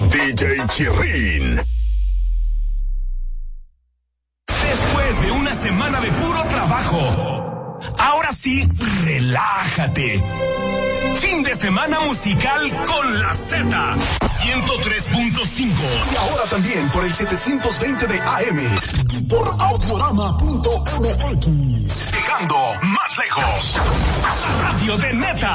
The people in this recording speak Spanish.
DJ Chirrin. Después de una semana de puro trabajo, ahora sí, relájate. Fin de semana musical con la Z 103.5 y ahora también por el 720 de AM y por audiorama.mx. Llegando más lejos. La radio de Neta.